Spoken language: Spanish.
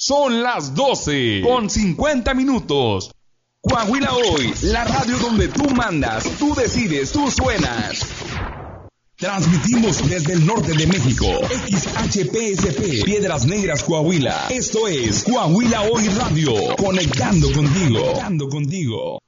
Son las 12:50. Coahuila Hoy, la radio donde tú mandas, tú decides, tú suenas. Transmitimos desde el norte de México, XHPSP, Piedras Negras, Coahuila. Esto es Coahuila Hoy Radio, conectando contigo.